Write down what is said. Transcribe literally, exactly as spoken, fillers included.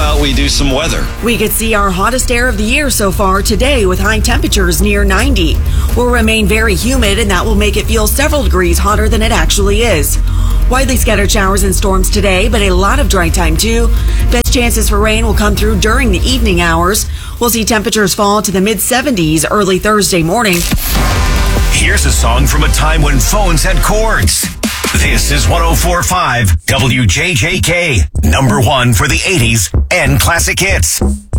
about we do some weather? We could see our hottest air of the year so far today with high temperatures near ninety. Will remain very humid, and that will make it feel several degrees hotter than it actually is. Widely scattered showers and storms today, but a lot of dry time too. Best chances for rain will come through during the evening hours. We'll see temperatures fall to the mid seventies early Thursday morning. Here's a song from a time when phones had cords. This is one oh four point five W J J K, number one for the eighties and classic hits.